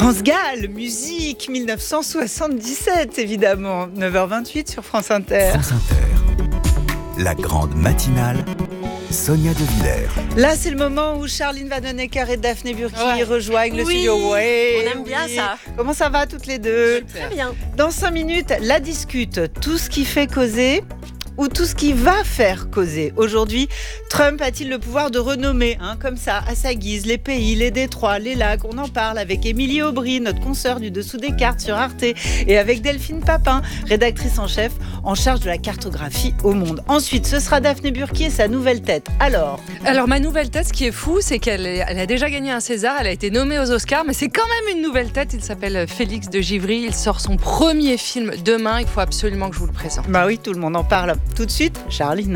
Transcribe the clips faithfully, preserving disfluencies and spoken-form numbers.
France Gall, musique dix-neuf cent soixante-dix-sept évidemment, neuf heures vingt-huit sur France Inter. France Inter, la grande matinale, Sonia De Villers. Là, c'est le moment où Charline Vanhoenacker et Daphné Burki ouais. rejoignent le oui, studio. Ouais, on aime oui. bien ça. Comment ça va toutes les deux? Très bien. Dans cinq minutes, la discute. Tout ce qui fait causer ou tout ce qui va faire causer. Aujourd'hui, Trump a-t-il le pouvoir de renommer, hein, comme ça, à sa guise, les pays, les détroits, les lacs? On en parle avec Émilie Aubry, notre consoeur du Dessous des cartes sur Arte, et avec Delphine Papin, rédactrice en chef en charge de la cartographie au monde. Ensuite, ce sera Daphné Burki et sa nouvelle tête. Alors Alors, ma nouvelle tête, ce qui est fou, c'est qu'elle est, elle a déjà gagné un César, elle a été nommée aux Oscars, mais c'est quand même une nouvelle tête. Il s'appelle Félix de Givry, il sort son premier film demain, il faut absolument que je vous le présente. Bah oui, tout le monde en parle. Tout de suite, Charline.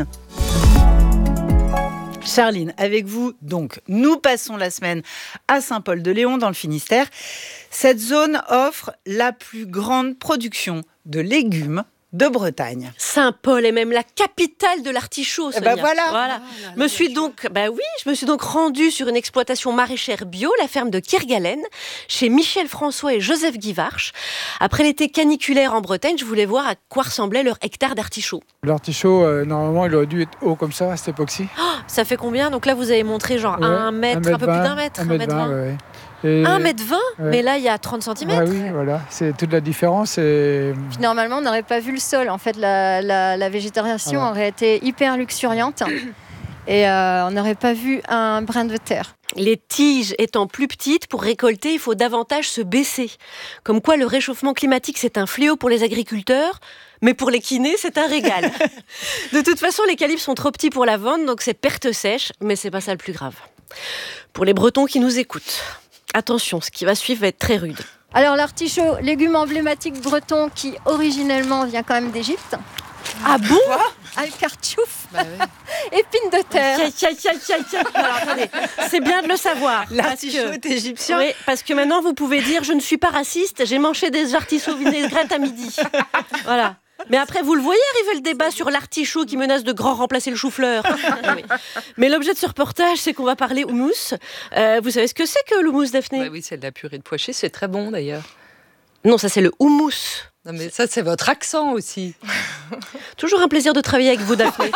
Charline, avec vous, donc, nous passons la semaine à Saint-Paul-de-Léon, dans le Finistère. Cette zone offre la plus grande production de légumes de Bretagne. Saint-Paul est même la capitale de l'artichaut, Sonia. Eh ben voilà. voilà. Oh là là, me suis donc, bah oui, je me suis donc rendue sur une exploitation maraîchère bio, la ferme de Kerguelen, chez Michel François et Joseph Guivarch. Après l'été caniculaire en Bretagne, je voulais voir à quoi ressemblait leur hectare d'artichaut. L'artichaut, euh, normalement, il aurait dû être haut comme ça à cette époque-ci. Oh, ça fait combien? Donc là, vous avez montré genre ouais, un mètre, un, un peu plus d'un mètre, un mètre vingt. Ouais. Et... un mètre vingt, ouais. Mais là il y a trente centimètres. Ah oui, voilà, c'est toute la différence. Et... Normalement, on n'aurait pas vu le sol. En fait, la, la, la végétation voilà. aurait été hyper luxuriante et euh, on n'aurait pas vu un brin de terre. Les tiges étant plus petites, pour récolter, il faut davantage se baisser. Comme quoi, le réchauffement climatique, c'est un fléau pour les agriculteurs, mais pour les kinés, c'est un régal. De toute façon, les calibres sont trop petits pour la vente, donc c'est perte sèche, mais c'est pas ça le plus grave. Pour les Bretons qui nous écoutent, attention, ce qui va suivre va être très rude. Alors l'artichaut, légume emblématique breton qui originellement vient quand même d'Égypte. Ah bon? Alcartchouf, bah ouais. Épine de terre. Aïe, aïe, aïe, aïe, aïe. Alors, attendez, c'est bien de le savoir. L'artichaut est égyptien. Oui, parce que maintenant vous pouvez dire je ne suis pas raciste, j'ai mangé des artichauts vinaigrettes à midi. Voilà. Mais après, vous le voyez arriver le débat sur l'artichaut qui menace de grand remplacer le chou-fleur. Oui. Mais l'objet de ce reportage, c'est qu'on va parler houmous. Euh, vous savez ce que c'est que l'houmous, Daphné? Bah oui, c'est de la purée de pois chiches, c'est très bon d'ailleurs. Non, ça c'est le houmous. Non mais ça, c'est votre accent aussi. Toujours un plaisir de travailler avec vous, Daphné.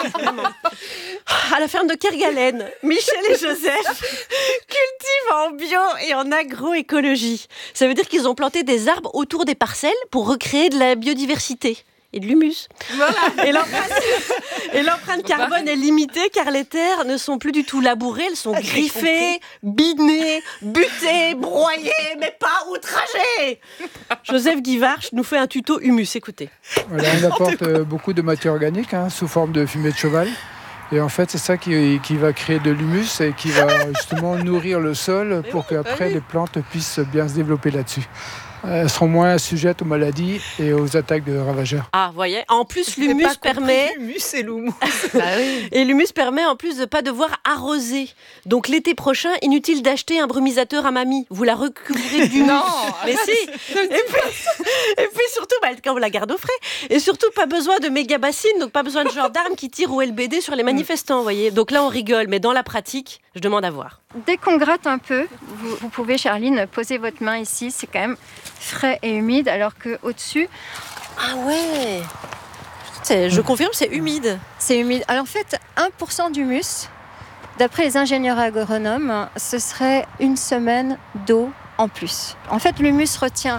À la ferme de Kerguelen, Michel et Joseph cultivent en bio et en agroécologie. Ça veut dire qu'ils ont planté des arbres autour des parcelles pour recréer de la biodiversité. Et de l'humus. Voilà. Et l'empreinte, et l'empreinte carbone est limitée car les terres ne sont plus du tout labourées, elles sont griffées, binées, butées, broyées, mais pas outragées. Joseph Guivarch nous fait un tuto humus, écoutez. Voilà, on apporte euh, beaucoup de matière organique hein, sous forme de fumée de cheval. Et en fait, c'est ça qui, qui va créer de l'humus et qui va justement nourrir le sol pour qu'après les plantes puissent bien se développer là-dessus. Elles seront moins sujettes aux maladies et aux attaques de ravageurs. Ah, vous voyez. En plus, l'humus permet... L'humus et l'houmous. Bah oui. Et l'humus permet en plus de ne pas devoir arroser. Donc l'été prochain, inutile d'acheter un brumisateur à mamie. Vous la recouvrez d'humus. Non. Mais si. Et puis, et puis surtout, bah, quand on la garde au frais. Et surtout, pas besoin de méga bassines, donc pas besoin de gendarmes qui tirent au L B D sur les manifestants, vous voyez. Donc là, on rigole, mais dans la pratique, je demande à voir. Dès qu'on gratte un peu, vous, vous pouvez, Charline, poser votre main ici. C'est quand même frais et humide, alors qu'au-dessus... Ah ouais, c'est, je confirme, c'est humide. C'est humide. Alors en fait, un pour cent d'humus, d'après les ingénieurs agronomes, ce serait une semaine d'eau en plus. En fait, l'humus retient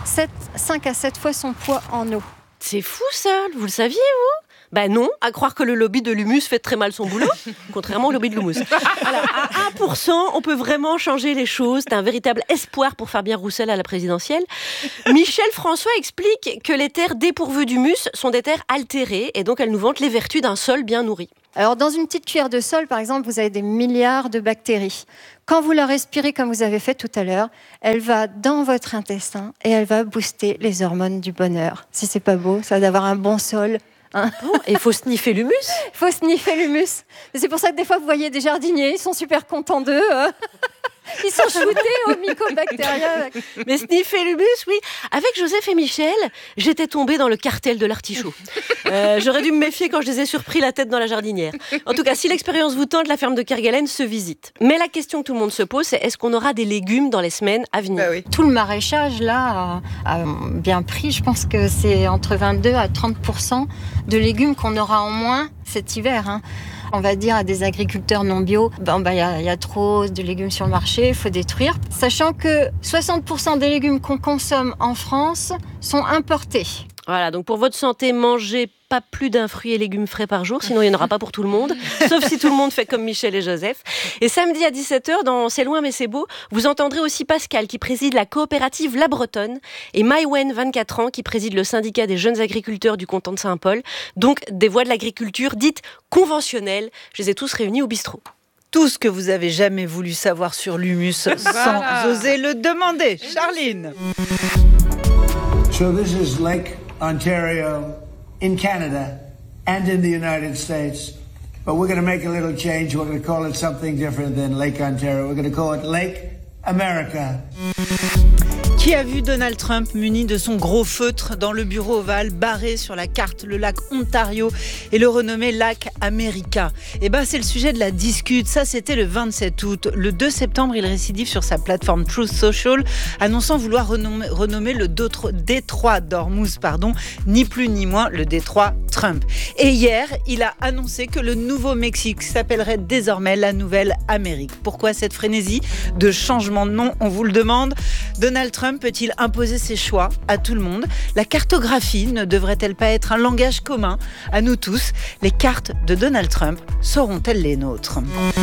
cinq à sept fois son poids en eau. C'est fou ça, vous le saviez vous? Ben non, à croire que le lobby de l'humus fait très mal son boulot, contrairement au lobby de l'houmous. Alors, à un pour cent, on peut vraiment changer les choses. C'est un véritable espoir pour Fabien Roussel à la présidentielle. Michel François explique que les terres dépourvues d'humus sont des terres altérées et donc elles nous vantent les vertus d'un sol bien nourri. Alors, dans une petite cuillère de sol, par exemple, vous avez des milliards de bactéries. Quand vous la respirez comme vous avez fait tout à l'heure, elle va dans votre intestin et elle va booster les hormones du bonheur. Si c'est pas beau, ça va d'avoir un bon sol. Hein bon, et il faut sniffer l'humus. Il faut sniffer l'humus. Et c'est pour ça que des fois, vous voyez des jardiniers, ils sont super contents d'eux. Ils sont shootés au mycobactérium. Mais sniffer l'humus, oui. Avec Joseph et Michel, j'étais tombée dans le cartel de l'artichaut. Euh, j'aurais dû me méfier quand je les ai surpris la tête dans la jardinière. En tout cas, si l'expérience vous tente, la ferme de Kerguelen se visite. Mais la question que tout le monde se pose, c'est est-ce qu'on aura des légumes dans les semaines à venir ? Bah oui. Tout le maraîchage, là, a, a bien pris. Je pense que c'est entre vingt-deux à trente pour cent de légumes qu'on aura en moins cet hiver. Hein. On va dire à des agriculteurs non bio, ben, ben, y a, y a trop de légumes sur le marché, il faut détruire. Sachant que soixante pour cent des légumes qu'on consomme en France sont importés. Voilà, donc pour votre santé, mangez pas plus d'un fruit et légumes frais par jour, sinon il n'y en aura pas pour tout le monde, sauf si tout le monde fait comme Michel et Joseph. Et samedi à dix-sept heures, dans C'est loin mais c'est beau, vous entendrez aussi Pascal qui préside la coopérative La Bretonne et Maïwen, vingt-quatre ans, qui préside le syndicat des jeunes agriculteurs du canton de Saint-Paul, donc des voies de l'agriculture dites conventionnelles. Je les ai tous réunis au bistrot. Tout ce que vous avez jamais voulu savoir sur l'humus Voilà. sans oser le demander. Charline. So this is Lake Ontario in Canada and in the United States. But we're going to make a little change. We're going to call it something different than Lake Ontario. We're going to call it Lake America. Qui a vu Donald Trump muni de son gros feutre dans le bureau ovale, barré sur la carte le lac Ontario et le renommé lac America ? Eh ben, c'est le sujet de la discute. Ça, c'était le vingt-sept août. Le deux septembre, il récidive sur sa plateforme Truth Social, annonçant vouloir renommer, renommer le détroit d'Ormuz, pardon, ni plus ni moins le détroit Trump. Et hier, il a annoncé que le Nouveau-Mexique s'appellerait désormais la Nouvelle Amérique. Pourquoi cette frénésie de changement de nom ? On vous le demande. Donald Trump peut-il imposer ses choix à tout le monde ? La cartographie ne devrait-elle pas être un langage commun à nous tous ? Les cartes de Donald Trump seront-elles les nôtres ?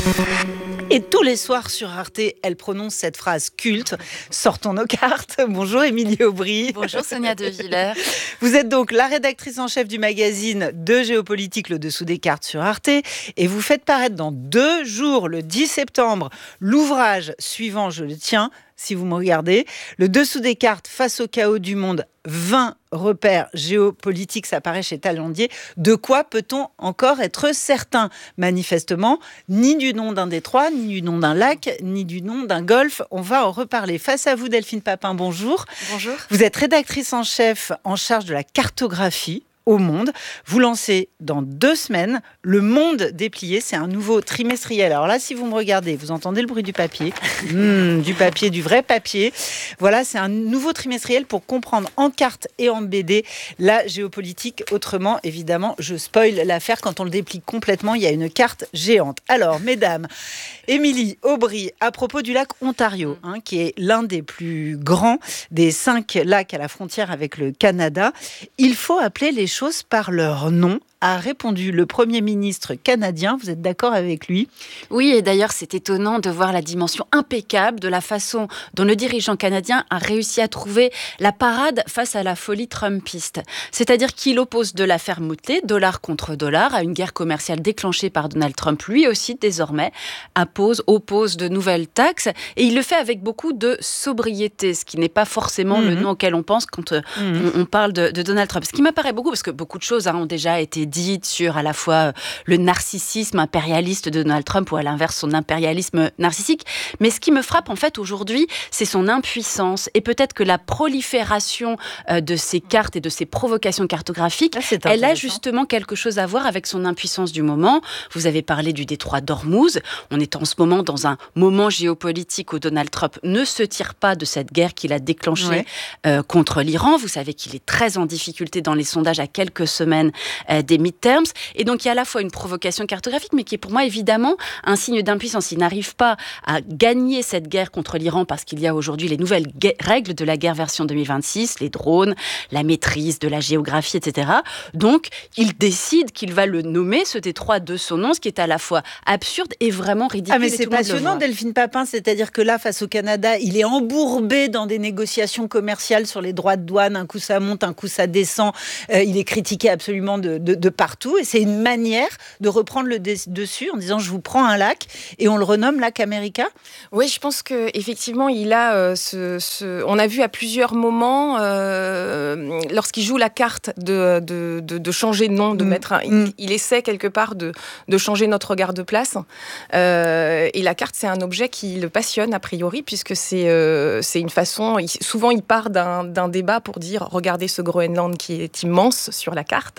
Et tous les soirs sur Arte, elle prononce cette phrase culte. Sortons nos cartes. Bonjour Émilie Aubry. Bonjour Sonia De Villers. Vous êtes donc la rédactrice en chef du magazine de géopolitique Le Dessous des cartes sur Arte et vous faites paraître dans deux jours, le dix septembre, l'ouvrage suivant, je le tiens, si vous me regardez, Le Dessous des cartes face au chaos du monde, vingt repères géopolitiques, ça paraît chez Talandier. De quoi peut-on encore être certain ? Manifestement, ni du nom d'un détroit, ni du nom d'un lac, ni du nom d'un golfe. On va en reparler. Face à vous, Delphine Papin, bonjour. Bonjour. Vous êtes rédactrice en chef en charge de la cartographie au Monde. Vous lancez dans deux semaines Le Monde déplié. C'est un nouveau trimestriel. Alors là, si vous me regardez, vous entendez le bruit du papier. Mmh, du papier, du vrai papier. Voilà, c'est un nouveau trimestriel pour comprendre en carte et en B D la géopolitique. Autrement, évidemment, je spoil l'affaire. Quand on le déplie complètement, il y a une carte géante. Alors, mesdames, Émilie Aubry, à propos du lac Ontario, hein, qui est l'un des plus grands des cinq lacs à la frontière avec le Canada, il faut appeler les choses par leur nom, a répondu le Premier ministre canadien. Vous êtes d'accord avec lui ? Oui, et d'ailleurs, c'est étonnant de voir la dimension impeccable de la façon dont le dirigeant canadien a réussi à trouver la parade face à la folie trumpiste. C'est-à-dire qu'il oppose de l'affaire moutelée, dollar contre dollar, à une guerre commerciale déclenchée par Donald Trump. Lui aussi, désormais, appose, oppose de nouvelles taxes. Et il le fait avec beaucoup de sobriété, ce qui n'est pas forcément mmh. le nom auquel on pense quand euh, mmh. on, on parle de, de Donald Trump. Ce qui m'apparaît beaucoup, parce que beaucoup de choses hein, ont déjà été dites sur à la fois le narcissisme impérialiste de Donald Trump ou à l'inverse son impérialisme narcissique. Mais ce qui me frappe en fait aujourd'hui, c'est son impuissance et peut-être que la prolifération euh, de ces cartes et de ces provocations cartographiques, ah, elle a justement quelque chose à voir avec son impuissance du moment. Vous avez parlé du détroit d'Ormuz. On est en ce moment dans un moment géopolitique où Donald Trump ne se tire pas de cette guerre qu'il a déclenchée ouais. euh, contre l'Iran. Vous savez qu'il est très en difficulté dans les sondages à quelques semaines euh, des midterms. Et donc, il y a à la fois une provocation cartographique, mais qui est pour moi évidemment un signe d'impuissance. Il n'arrive pas à gagner cette guerre contre l'Iran parce qu'il y a aujourd'hui les nouvelles gue- règles de la guerre version deux mille vingt-six, les drones, la maîtrise de la géographie, et cetera. Donc, il décide qu'il va le nommer, ce détroit de son nom, ce qui est à la fois absurde et vraiment ridicule. Ah mais c'est passionnant, Delphine Papin, c'est-à-dire que là, face au Canada, il est embourbé dans des négociations commerciales sur les droits de douane. Un coup ça monte, un coup ça descend. Euh, il est critiqué absolument de, de, de partout et c'est une manière de reprendre le des- dessus en disant je vous prends un lac et on le renomme lac America. Oui, je pense qu'effectivement, il a euh, ce, ce... On a vu à plusieurs moments, euh, lorsqu'il joue la carte de, de, de, de changer de nom, de Mm. mettre un... Mm. il, il essaie quelque part de, de changer notre regard de place. Euh, et la carte, c'est un objet qui le passionne, a priori, puisque c'est, euh, c'est une façon... Il, souvent, il part d'un, d'un débat pour dire « Regardez ce Groenland qui est immense sur la carte.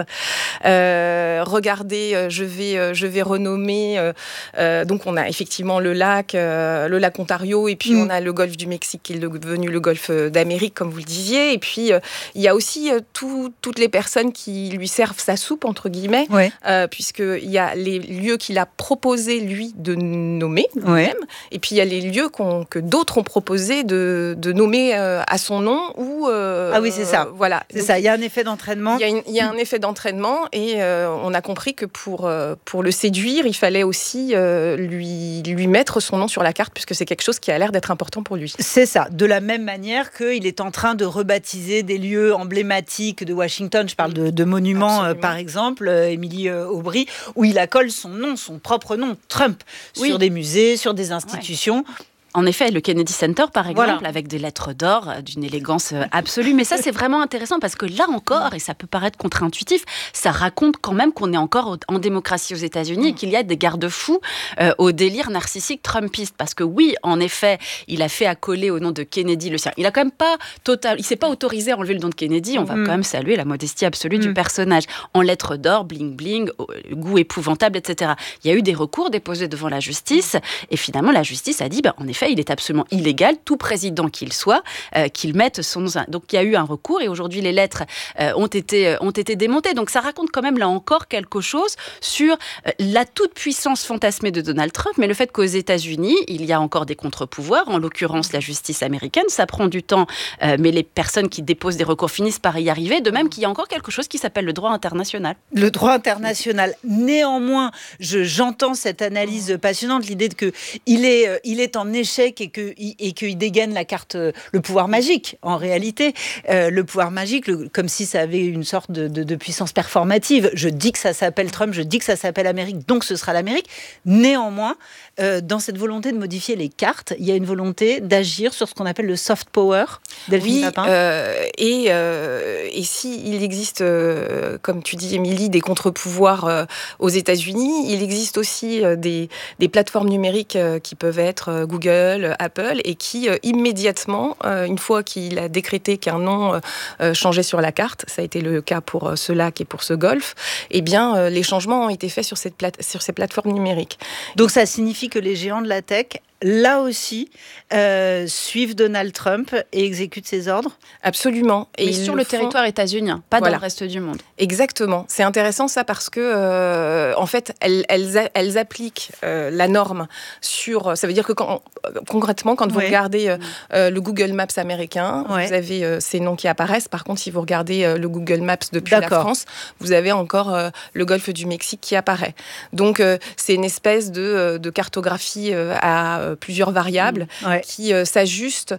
Euh, regardez, euh, je vais, euh, je vais renommer... Euh, euh, donc, on a effectivement le lac, euh, le lac Ontario, et puis Mm. on a le golfe du Mexique qui est devenu le golfe d'Amérique, comme vous le disiez. Et puis, euh, il y a aussi euh, tout, toutes les personnes qui lui servent sa soupe, entre guillemets, Ouais. euh, puisqu'il y a les lieux qu'il a proposé, lui, de nommer lui-même, Ouais. et puis il y a les lieux qu'on, que d'autres ont proposé de, de nommer euh, à son nom. Ou, euh, Ah oui, c'est ça. euh, voilà. C'est Donc, ça, il y a un effet d'entraînement. il y a, une- il y a un effet d'entraînement et euh, on a compris que pour, euh, pour le séduire, il fallait aussi euh, lui, lui mettre son nom sur la carte, puisque c'est quelque chose qui a l'air d'être important pour lui. C'est ça, de la même manière qu'il est en train de rebaptiser des lieux emblématiques de Washington, je parle de, de monuments euh, Absolument. par exemple, euh, Émilie euh, Aubry, où il accole son nom, son propre nom, Trump, Oui. sur des musées, sur des institutions. En effet, le Kennedy Center, par exemple, Voilà. avec des lettres d'or, euh, d'une élégance euh, absolue. Mais ça, c'est vraiment intéressant parce que là encore, et ça peut paraître contre-intuitif, ça raconte quand même qu'on est encore au- en démocratie aux États-Unis et qu'il y a des garde-fous euh, au délire narcissique trumpiste. Parce que oui, en effet, il a fait accoler au nom de Kennedy le sien. Il a quand même pas total, il s'est pas autorisé à enlever le nom de Kennedy. On va Mm. quand même saluer la modestie absolue du Mm. personnage. En lettres d'or, bling bling, au- goût épouvantable, et cetera. Il y a eu des recours déposés devant la justice et finalement la justice a dit, ben, en effet, il est absolument illégal, tout président qu'il soit, euh, qu'il mette son nom. Donc il y a eu un recours et aujourd'hui les lettres euh, ont été euh, ont été démontées. Donc ça raconte quand même là encore quelque chose sur euh, la toute puissance fantasmée de Donald Trump, mais le fait qu'aux États-Unis il y a encore des contre-pouvoirs, en l'occurrence la justice américaine. Ça prend du temps, euh, mais les personnes qui déposent des recours finissent par y arriver. De même qu'il y a encore quelque chose qui s'appelle le droit international. Le droit international. Néanmoins, je, j'entends cette analyse passionnante, l'idée de que il est, euh, il est en échec et que et qu'il dégaine la carte, euh, le pouvoir magique. En réalité, euh, le pouvoir magique, le- comme si ça avait une sorte de, de, de puissance performative. Je dis que ça s'appelle Trump, je dis que ça s'appelle Amérique, donc ce sera l'Amérique. Néanmoins, euh, dans cette volonté de modifier les cartes, il y a une volonté d'agir sur ce qu'on appelle le soft power. Delphine Oui, Papin. euh, et, euh, et si il existe, euh, comme tu dis, Émilie, des contre-pouvoirs euh, aux États-Unis, il existe aussi euh, des, des plateformes numériques euh, qui peuvent être euh, Google, Apple, et qui euh, immédiatement, euh, une fois qu'il a décrété qu'un nom euh, euh, changeait sur la carte, ça a été le cas pour euh, ce lac et pour ce golfe, eh bien, euh, les changements ont été faits sur, cette plate- sur ces plateformes numériques. Donc ça signifie que les géants de la tech, là aussi, euh, suivent Donald Trump et exécutent ses ordres. Absolument. Et ils sur le le font- territoire états-unien, pas Voilà. dans le reste du monde. Exactement. C'est intéressant ça parce que, euh, en fait, elles, elles, a- elles appliquent euh, la norme sur. Ça veut dire que quand, concrètement, quand vous Ouais. regardez euh, euh, le Google Maps américain, Ouais. vous avez euh, ces noms qui apparaissent. Par contre, si vous regardez euh, le Google Maps depuis la D'accord. France, vous avez encore euh, le golfe du Mexique qui apparaît. Donc, euh, c'est une espèce de, euh, de cartographie euh, à euh, plusieurs variables. Ouais. qui euh, s'ajuste,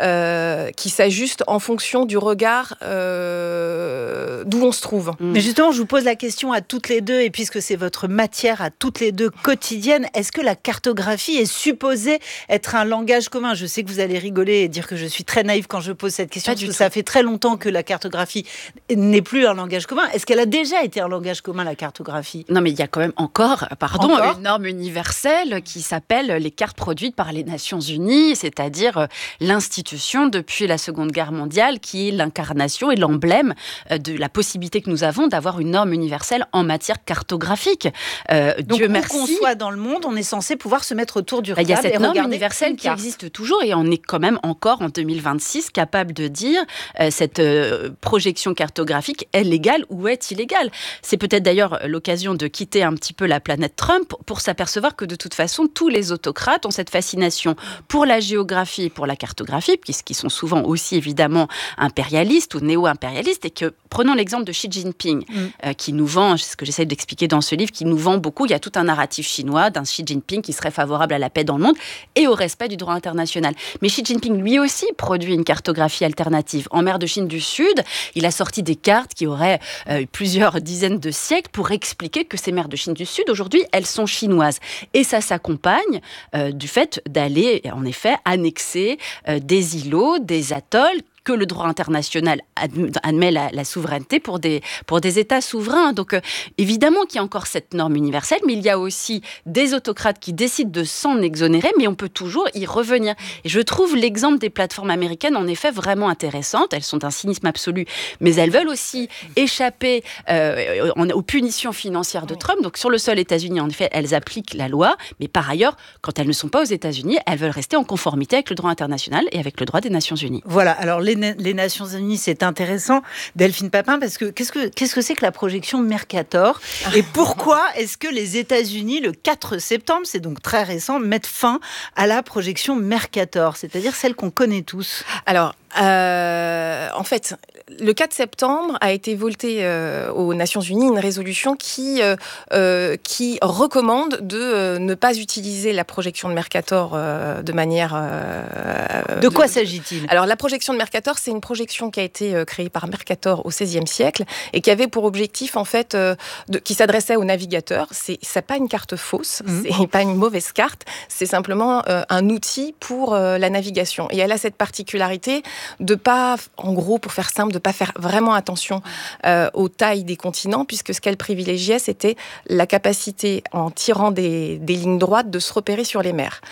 euh, qui s'ajuste en fonction du regard euh, d'où on se trouve. Mais justement, je vous pose la question à toutes les deux, et puisque c'est votre matière à toutes les deux quotidienne, est-ce que la cartographie est supposée être un langage commun ? Je sais que vous allez rigoler et dire que je suis très naïve quand je pose cette question, Pas parce du que tout. ça fait très longtemps que la cartographie n'est plus un langage commun. Est-ce qu'elle a déjà été un langage commun, la cartographie ? Non, mais il y a quand même encore, pardon, Encore une norme universelle qui s'appelle les cartes produites par les Nations Unies, c'est-à-dire euh, l'institution depuis la Seconde Guerre mondiale qui est l'incarnation et l'emblème euh, de la possibilité que nous avons d'avoir une norme universelle en matière cartographique. Euh, Donc, Dieu où merci. qu'on soit dans le monde, on est censé pouvoir se mettre autour du Bah, Il y a table et cette norme regarder universelle une qui carte. existe toujours et on est quand même encore en deux mille vingt-six capable de dire euh, cette euh, projection cartographique est légale ou est illégale. C'est peut-être d'ailleurs l'occasion de quitter un petit peu la planète Trump pour s'apercevoir que de toute façon tous les autocrates ont cette cette fascination pour la géographie et pour la cartographie, puisqu'ils sont souvent aussi évidemment impérialistes ou néo-impérialistes, et que, prenons l'exemple de Xi Jinping, mm. euh, qui nous vend, c'est ce que j'essaie d'expliquer dans ce livre, qui nous vend beaucoup, il y a tout un narratif chinois d'un Xi Jinping qui serait favorable à la paix dans le monde et au respect du droit international. Mais Xi Jinping, lui aussi, produit une cartographie alternative. En mer de Chine du Sud, il a sorti des cartes qui auraient euh, plusieurs dizaines de siècles pour expliquer que ces mers de Chine du Sud, aujourd'hui, elles sont chinoises. Et ça s'accompagne euh, du fait d'aller, en effet, annexer euh, des îlots, des atolls, que le droit international admet la, la souveraineté pour des, pour des États souverains. Donc, euh, évidemment qu'il y a encore cette norme universelle, mais il y a aussi des autocrates qui décident de s'en exonérer, mais on peut toujours y revenir. Et je trouve l'exemple des plateformes américaines, en effet, vraiment intéressante. Elles sont d'un cynisme absolu, mais elles veulent aussi échapper euh, aux punitions financières de Trump. Donc, sur le sol États-Unis, en effet, elles appliquent la loi, mais par ailleurs, quand elles ne sont pas aux États-Unis, elles veulent rester en conformité avec le droit international et avec le droit des Nations Unies. Voilà, alors les, les Nations Unies, c'est intéressant, Delphine Papin, parce que qu'est-ce que, qu'est-ce que c'est que la projection Mercator ? Et pourquoi est-ce que les États-Unis, le quatre septembre, c'est donc très récent, mettent fin à la projection Mercator, c'est-à-dire celle qu'on connaît tous ? Alors, euh, en fait, le quatre septembre a été voté euh, aux Nations Unies une résolution qui, euh, euh, qui recommande de euh, ne pas utiliser la projection de Mercator euh, de manière... Euh, de quoi de, s'agit-il ? Alors, la projection de Mercator, c'est une projection qui a été euh, créée par Mercator au seizième siècle et qui avait pour objectif, en fait, euh, de, qui s'adressait aux navigateurs. C'est, c'est pas une carte fausse, mmh. c'est pas une mauvaise carte, c'est simplement euh, un outil pour euh, la navigation. Et elle a cette particularité de pas, en gros, pour faire simple, de pas faire vraiment attention euh, aux tailles des continents, puisque ce qu'elle privilégiait, c'était la capacité, en tirant des, des lignes droites, de se repérer sur les mers.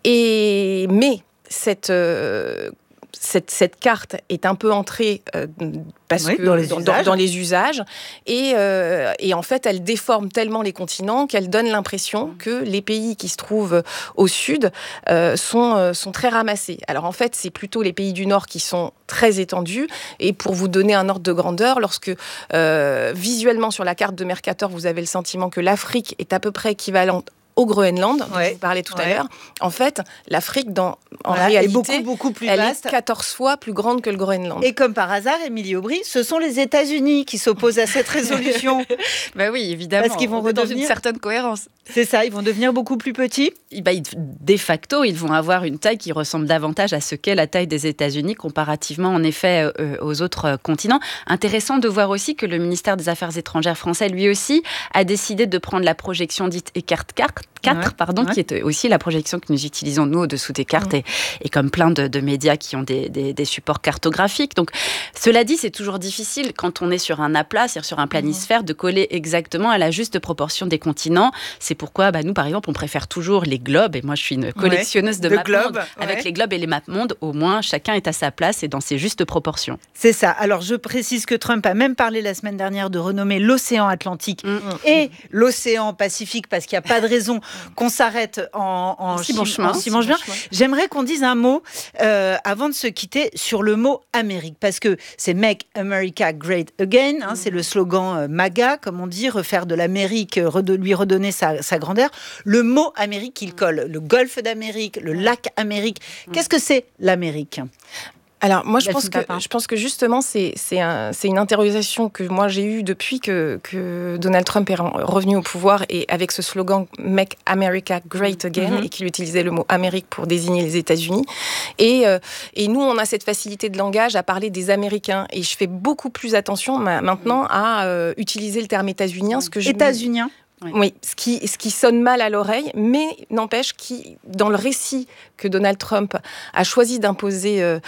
Et, mais cette... Euh, Cette, cette carte est un peu entrée euh, parce oui, que dans, les dans, dans, dans les usages et, euh, et en fait elle déforme tellement les continents qu'elle donne l'impression que les pays qui se trouvent au sud euh, sont, euh, sont très ramassés. Alors en fait c'est plutôt les pays du nord qui sont très étendus, et pour vous donner un ordre de grandeur, lorsque euh, visuellement sur la carte de Mercator vous avez le sentiment que l'Afrique est à peu près équivalente au Groenland, dont ouais. vous parlez tout ouais. à l'heure. En fait, l'Afrique, dans, en voilà, réalité, est beaucoup, beaucoup plus elle vaste. est quatorze fois plus grande que le Groenland. Et comme par hasard, Émilie Aubry, ce sont les États-Unis qui s'opposent à cette résolution. Ben oui, évidemment. Parce qu'ils vont redevenir dans une certaine cohérence. C'est ça, ils vont devenir beaucoup plus petits. Ben, de facto, ils vont avoir une taille qui ressemble davantage à ce qu'est la taille des États-Unis comparativement, en effet, euh, aux autres euh, continents. Intéressant de voir aussi que le ministère des Affaires étrangères français, lui aussi, a décidé de prendre la projection dite écarte quatre, ouais. pardon, ouais. qui est aussi la projection que nous utilisons, nous, au-dessous des cartes, ouais. et, et comme plein de, de médias qui ont des, des, des supports cartographiques. Donc, cela dit, c'est toujours difficile, quand on est sur un aplat, c'est-à-dire sur un planisphère, de coller exactement à la juste proportion des continents. C'est pourquoi, bah, nous, par exemple, on préfère toujours les globes, et moi, je suis une collectionneuse ouais, de mapmondes. Avec ouais. les globes et les mapmondes, au moins, chacun est à sa place et dans ses justes proportions. C'est ça. Alors, je précise que Trump a même parlé la semaine dernière de renommer l'océan Atlantique mmh. et l'océan Pacifique, parce qu'il n'y a pas de raison qu'on s'arrête en, en, si bon chemin. Si bon chemin. J'aimerais qu'on dise un mot euh, avant de se quitter sur le mot Amérique, parce que c'est Make America Great Again, hein, mmh. c'est le slogan euh, MAGA, comme on dit, refaire de l'Amérique, rede- lui redonner sa, sa grandeur. Le mot Amérique, il colle. Le golfe d'Amérique, le lac Amérique. Mmh. Qu'est-ce que c'est l'Amérique ? Alors moi je pense, que, je pense que justement c'est, c'est, un, c'est une interrogation que moi j'ai eue depuis que, que Donald Trump est revenu au pouvoir, et avec ce slogan « Make America Great Again mm-hmm. » et qu'il utilisait le mot « Amérique » pour désigner les États-Unis. Et, euh, et nous on a cette facilité de langage à parler des Américains, et je fais beaucoup plus attention ma, maintenant à euh, utiliser le terme états-unien. Ce que je États-unien. Oui, oui ce, qui, ce qui sonne mal à l'oreille, mais n'empêche qui, dans le récit que Donald Trump a choisi d'imposer euh,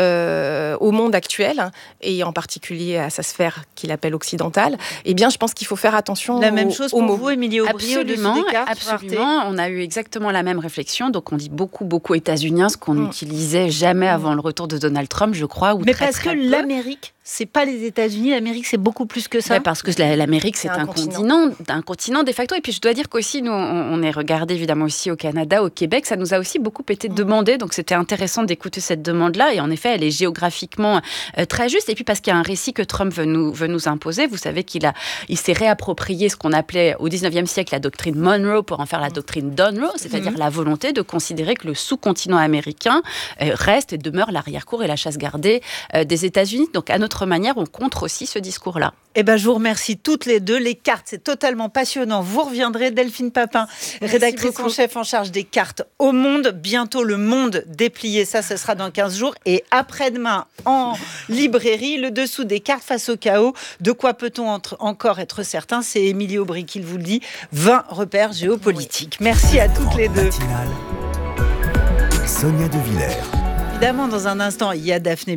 euh, au monde actuel, et en particulier à sa sphère qu'il appelle occidentale, eh bien, je pense qu'il faut faire attention la aux, même chose pour mots. vous, Émilie Aubry, absolument, absolument. On a eu exactement la même réflexion. Donc, on dit beaucoup, beaucoup états-unien, ce qu'on mm. n'utilisait jamais avant le retour de Donald Trump, je crois. Ou mais très, parce très que peu. l'Amérique, c'est pas les États-Unis. L'Amérique, c'est beaucoup plus que ça. Mais parce que l'Amérique, c'est, c'est un, un continent, un continent de facto. Et puis, je dois dire qu'aussi, nous, on, on est regardé évidemment aussi au Canada, au Québec. Ça nous a aussi beaucoup été été demandé, donc c'était intéressant d'écouter cette demande-là. Et en effet, elle est géographiquement euh, très juste. Et puis parce qu'il y a un récit que Trump veut nous, veut nous imposer. Vous savez qu'il a, il s'est réapproprié ce qu'on appelait au dix-neuvième siècle la doctrine Monroe pour en faire la doctrine Donroe, c'est-à-dire mmh. la volonté de considérer que le sous-continent américain euh, reste et demeure l'arrière-cour et la chasse gardée euh, des États-Unis. Donc à notre manière, on contre aussi ce discours-là. Eh ben, je vous remercie toutes les deux. Les cartes, c'est totalement passionnant. Vous reviendrez, Delphine Papin, rédactrice en chef en charge des cartes au Monde. Bientôt, le Monde déplié. Ça, ce sera dans quinze jours. Et après-demain, en librairie, le dessous des cartes face au chaos. De quoi peut-on entre, encore être certain? C'est Émilie Aubry qui vous le dit. vingt repères géopolitiques. Merci à toutes les deux. Matinale, Sonia De Villers. Évidemment, dans un instant, il y a Daphné